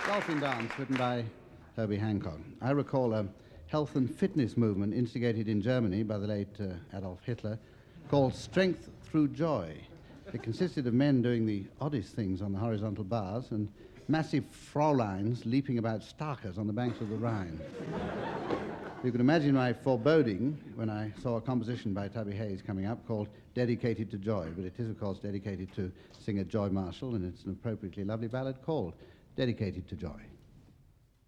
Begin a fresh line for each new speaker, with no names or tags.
Golfing Dance, written by Herbie Hancock. I recall a health and fitness movement instigated in Germany by the late Adolf Hitler called Strength Through Joy. It consisted of men doing the oddest things on the horizontal bars and massive Fräuleins leaping about starkers on the banks of the Rhine. You can imagine my foreboding when I saw a composition by Tubby Hayes coming up called Dedicated to Joy, but it is, of course, dedicated to singer Joy Marshall, and it's an appropriately lovely ballad called Dedicated to Joy.